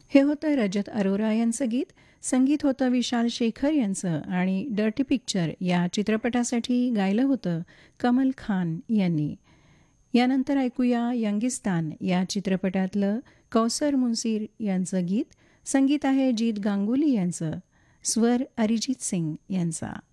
हे होतं रजत अरोरा यांचं गीत. संगीत होतं विशाल शेखर यांचं आणि डर्टी पिक्चर या चित्रपटासाठी गायलं होतं कमल खान यांनी. यानंतर ऐकूया यंगिस्तान या चित्रपटातलं कौसर मुन्सीर यांचं गीत. संगीत आहे जीत गांगुली यांचं, स्वर अरिजित सिंग यांचा.